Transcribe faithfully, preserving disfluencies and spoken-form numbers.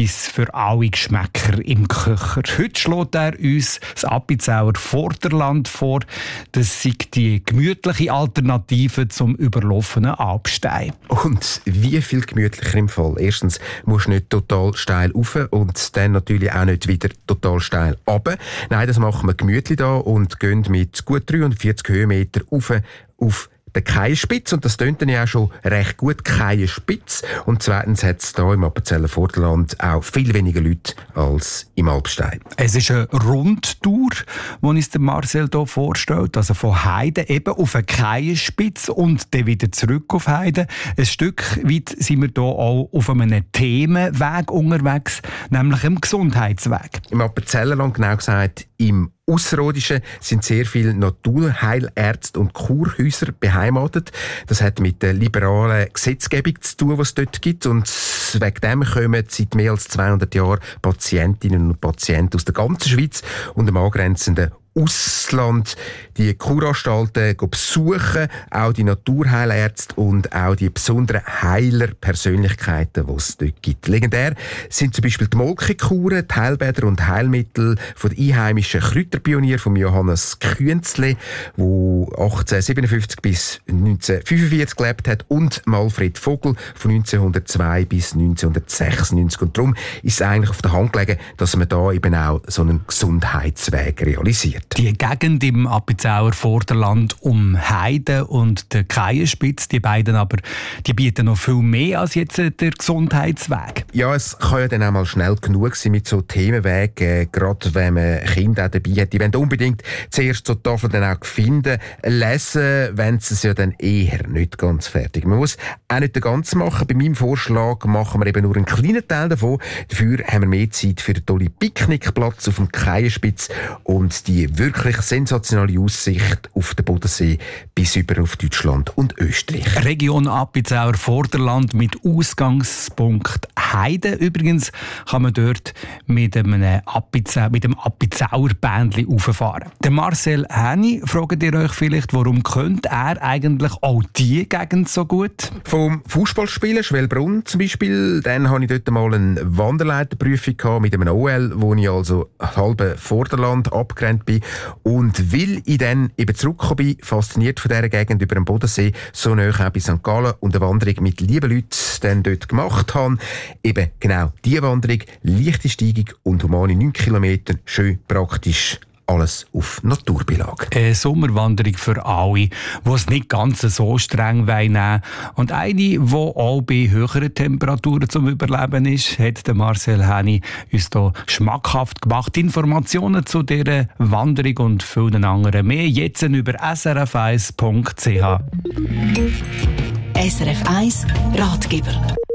etwas für alle Geschmäcker im Köcher. Heute schlägt er uns das Appenzauer Vorderland vor. Das sei die gemütliche Alternative zum überlaufenen Alpstein. Und wie viel gemütlicher im Fall? Erstens musst du nicht total steil rauf und dann natürlich auch nicht wieder total steil runter. Nein, das machen wir gemütlich da und gehen mit gut dreihundertvierzig Höhenmeter rauf auf der Keienspitze. Und das tönt dann ja auch schon recht gut, Keienspitze. Und zweitens hat es hier im Appenzeller Vorderland auch viel weniger Leute als im Alpstein. Es ist eine Rundtour, die uns der Marcel hier vorstellt. Also von Heide eben auf eine Keienspitze und dann wieder zurück auf Heide. Ein Stück weit sind wir hier auch auf einem Themenweg unterwegs, nämlich im Gesundheitsweg. Im Appenzellerland, genau gesagt im Ausserrhodischen, sind sehr viele Naturheilärzte und Kurhäuser beheimatet. Das hat mit der liberalen Gesetzgebung zu tun, die es dort gibt. Und wegen dem kommen seit mehr als zweihundert Jahren Patientinnen und Patienten aus der ganzen Schweiz und dem angrenzenden Ausland die Kuranstalten besuchen, auch die Naturheilärzte und auch die besonderen Heilerpersönlichkeiten, die es dort gibt. Legendär sind zum Beispiel die Molkekuren, die Heilbäder und Heilmittel von den einheimischen Kräuterpionier von Johannes Künzle, der achtzehnhundertsiebenundfünfzig bis neunzehnhundertfünfundvierzig gelebt hat, und Malfred Vogel von neunzehnhundertzwei bis neunzehnhundertsechsundneunzig. Und darum ist es eigentlich auf der Hand gelegen, dass man da eben auch so einen Gesundheitsweg realisiert. Die Gegend im Appenzauer Vorderland um Heide und der Keienspitze, die beiden aber, die bieten noch viel mehr als jetzt der Gesundheitsweg. Ja, es kann ja dann auch mal schnell genug sein mit so Themenwegen, äh, gerade wenn man Kinder auch dabei hat. Die wollen unbedingt zuerst so Tafeln dann auch finden, lesen, wenn sie es ja dann eher nicht ganz fertig. Man muss auch nicht den ganzen machen. Bei meinem Vorschlag machen wir eben nur einen kleinen Teil davon. Dafür haben wir mehr Zeit für den tollen Picknickplatz auf dem Keienspitz und die wirklich sensationelle Aussicht auf den Bodensee bis über auf Deutschland und Österreich. Region Appenzauer Vorderland mit Ausgangspunkt Heide. Übrigens kann man dort mit einem Appenzauer, mit dem Appenzauer Bändli rauffahren. Der Marcel Häni, fragt ihr euch vielleicht, warum könnte er eigentlich auch diese Gegend so gut? Vom Fußballspielen, Schwellbrunn zum Beispiel, dann hatte ich dort mal eine Wanderleiterprüfung mit einem O L, wo ich also halbe Vorderland abgerannt bin. Und weil ich dann eben zurückgekommen bin, fasziniert von dieser Gegend über den Bodensee, so nahe auch bei Sankt Gallen und eine Wanderung mit lieben Leuten dann dort gemacht habe. Eben genau diese Wanderung, leichte Steigung und humane neun Kilometer, schön praktisch. Alles auf Naturbeilage. Eine Sommerwanderung für alle, die es nicht ganz so streng nehmen. Und eine, die auch bei höheren Temperaturen zum Überleben ist, hat der Marcel Häni uns hier schmackhaft gemacht. Informationen zu dieser Wanderung und vielen anderen mehr jetzt über s r f eins punkt c h. S R F eins Ratgeber.